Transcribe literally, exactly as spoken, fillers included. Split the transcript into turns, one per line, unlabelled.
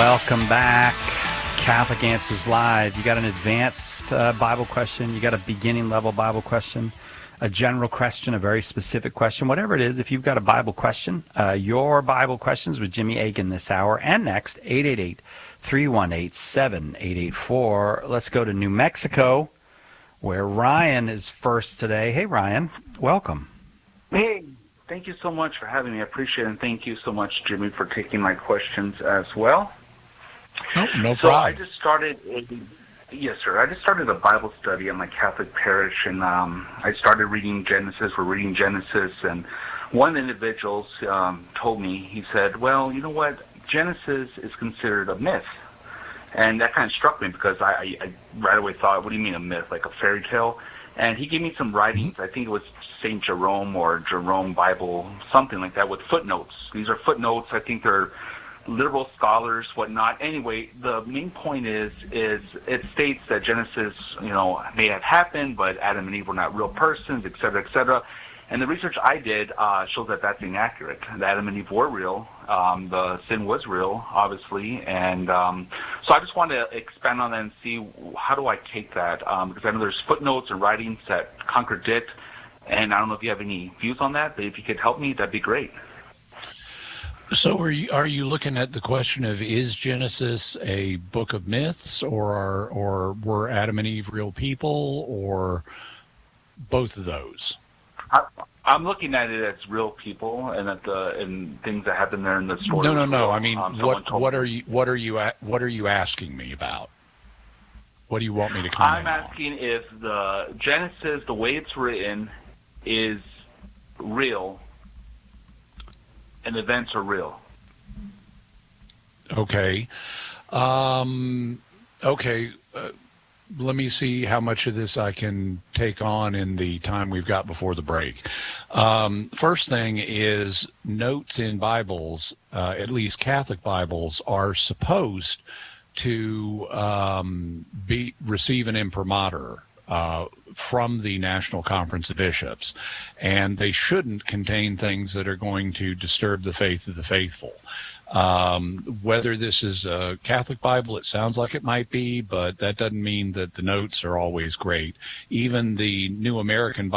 Welcome back. Catholic Answers Live. You got an advanced uh, Bible question, you got a beginning level Bible question, a general question, a very specific question, whatever it is. If you've got a Bible question, uh, your Bible questions with Jimmy Akin this hour and next, eight eight eight, three one eight, seven eight eight four. Let's go to New Mexico, where Ryan is first today. Hey, Ryan, welcome.
Hey, thank you so much for having me. I appreciate it, and thank you so much, Jimmy, for taking my questions as well.
Oh, no problem.
So I just started a, yes, sir. I just started a Bible study at my Catholic parish, and um, I started reading Genesis. We're reading Genesis, and one of the individuals um, told me, he said, well, you know what, Genesis is considered a myth. And that kind of struck me because I, I, I right away thought, what do you mean a myth, like a fairy tale? And he gave me some writings. I think it was Saint Jerome or Jerome Bible, something like that, with footnotes. These are footnotes. I think they're liberal scholars, whatnot. Anyway, the main point is, is it states that Genesis, you know, may have happened, but Adam and Eve were not real persons, et cetera, et cetera. And the research I did uh, shows that that's inaccurate. That Adam and Eve were real. Um, the sin was real, obviously. And um, so I just wanted to expand on that and see how do I take that, um, because I know there's footnotes and writings that contradict, and I don't know if you have any views on that, but if you could help me, that'd be great.
So are you, are you looking at the question of, is Genesis a book of myths, or are, or were Adam and Eve real people, or both of those?
I, I'm looking at it as real people, and at the and things that happen there in the story.
No, no, no.
Real.
I mean,
um,
what what are you what are you what are you asking me about? What do you want me to comment
I'm asking
on?
if the Genesis, the way it's written, is real, and events are real.
Okay. Um, okay. Uh, let me see how much of this I can take on in the time we've got before the break. Um, first thing is, notes in Bibles, uh, at least Catholic Bibles, are supposed to um, be receive an imprimatur uh, from the National Conference of Bishops, and they shouldn't contain things that are going to disturb the faith of the faithful. Um, whether this is a Catholic Bible, it sounds like it might be, but that doesn't mean that the notes are always great. Even the New American Bible